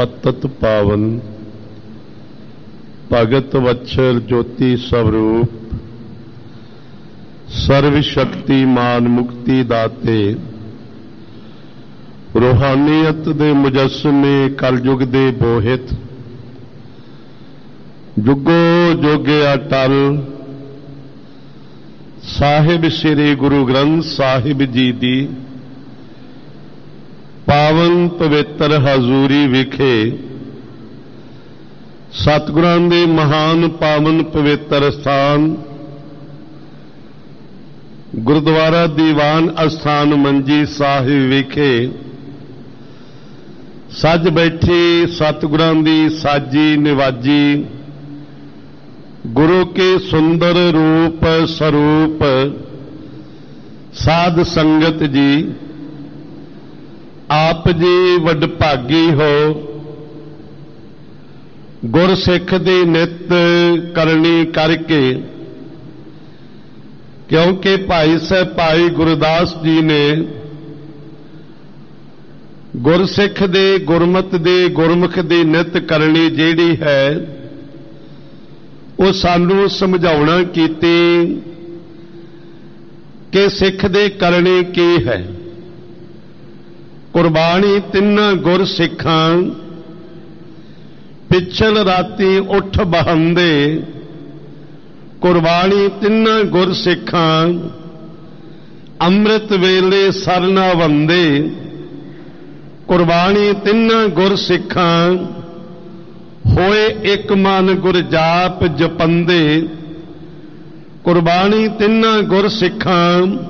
पतत पावन भगत वत्सल ज्योति स्वरूप सर्व शक्तिमान मुक्ति दाते रूहानियत दे मुजस्समे कलयुग दे बोहित जुगो जोगे अटल साहिब श्री गुरु ग्रंथ साहिब जी दी पावन पवित्र हजूरी विखे सतगुरां दे महान पावन पवित्र स्थान गुरुद्वारा दीवान अस्थान मंजी साहिब विखे सज बैठी सतगुरां दी साजी निवाजी गुरु के सुंदर रूप स्वरूप साध संगत जी, आप जी वडभागी हो। गुरसिख दी नित करनी करके, क्योंकि भाई साहब भाई गुरदास जी ने गुरसिख दे गुरमत दे गुरमुख दी नित करनी जिहड़ी है वो सानू समझाउणा कीती कि सिख दे करनी की है। कुर्बानी तिन्ना गुर सिखां पिछल राती उठ बहंदे, कुर्बानी तिन्ना गुर सिखां अमृत वेले सरना वंदे, कुर्बानी तिन्ना गुर सिखां होए एक मन गुर जाप जपंदे, कुर्बानी तिन्ना गुर सिखां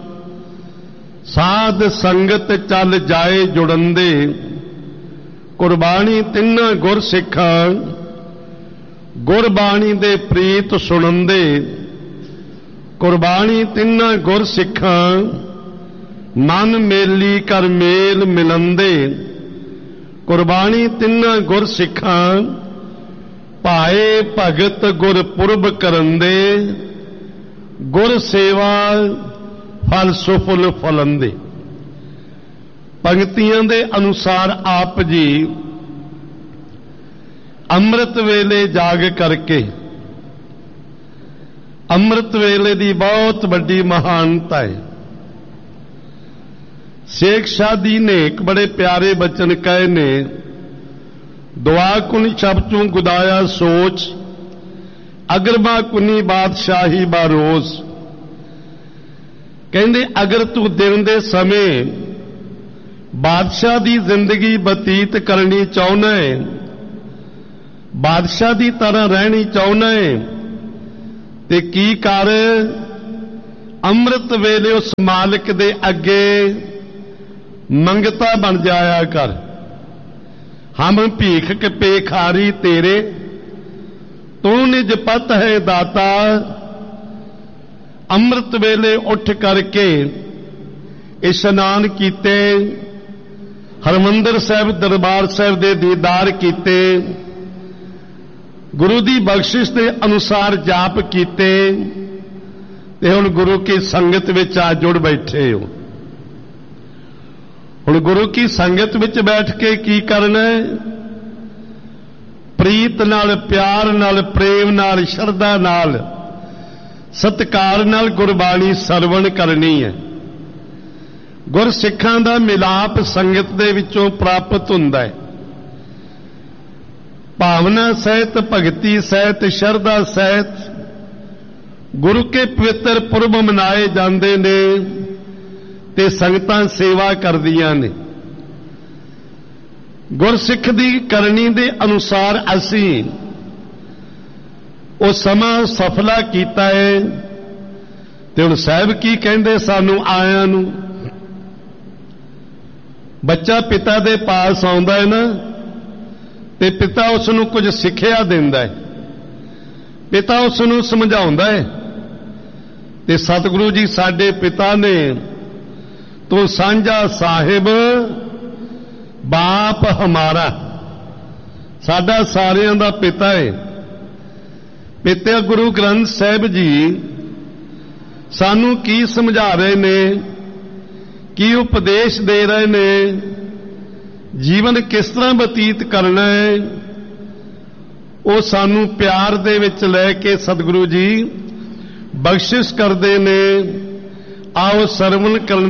साध संगत चल जाए जुड़ंदे, कुर्बानी तिन्ना गुर सिखां गुरबाणी दे प्रीत सुणंदे, कुर्बानी तिन्ना गुर सिखां मन मेली कर मेल मिलंदे, कुर्बानी तिन्ना गुर सिखां पाए भगत गुरपुरब करंदे, गुर सेवा फल सुफल फलंदे। पंक्तियां दे अनुसार आप जी अमृत वेले जाग करके, अमृत वेले दी बहुत वड्डी महानता है। शेख शाह दी ने एक बड़े प्यारे बचन कहे ने, दुआ कुन शब्दों गुदाया सोच, अगर मां कुनी बादशाही बारोज। कहंदे अगर तू दिन दे समय बादशाह दी जिंदगी बतीत करनी चाहुंदा है, बादशाह दी तरह रहनी चाहुंदा है, ते की कर अमृत वेले उस मालिक दे अगे मंगता बन जाया कर। हम भीख के पेखारी तेरे, तू निज पत है दाता। अमृत वेले उठ करके इशनान कीते, हरमंदर साहब दरबार साहब दे दीदार कीते, गुरु दी बख्शिश के अनुसार जाप कीते, ते हुण गुरु की संगत विच आ जुड़ बैठे हो। हुण गुरु की संगत विच बैठ के की करना है? प्रीत नाल, प्यार नाल, प्रेम नाल, शरधा नाल, सत्कार नाल गुरबाणी सरवण करनी है। गुर सिखां दा मिलाप संगत दे विचों प्राप्त हुंदा है। भावना सहित, भगती सहित, शरधा सहित गुरु के पवित्र पुरब मनाए जाते ने ते संगतां सेवा करदियां ने। गुरसिख दी करनी दे अनुसार असीं वो समा सफला कीता है। ते हुण साहब की कहंदे सानू आयां नूं, बच्चा पिता दे पास आउंदा है ना, ते पिता उसनूं कुछ सिक्ख्या दिंदा है, पिता उसनूं समझाउंदा है। ते सतगुरु जी साडे पिता ने तू सांझा साहिब बाप हमारा, साडा सारियां दा पिता है। पिता गुरु ग्रंथ साहिब जी सानू की समझा रहे ने, की उपदेश दे रहे ने? ਜੀਵਨ ਕਿਸ ਤਰ੍ਹਾਂ ਬਤੀਤ ਕਰਨਾ ਹੈ, ਉਹ ਸਾਨੂੰ ਪਿਆਰ ਦੇ ਵਿੱਚ ਲੈ ਕੇ ਸਤਿਗੁਰੂ ਜੀ ਬਖਸ਼ਿਸ਼ ਕਰਦੇ ਨੇ। ਆਓ ਸਰਵਣ ਕਰਨ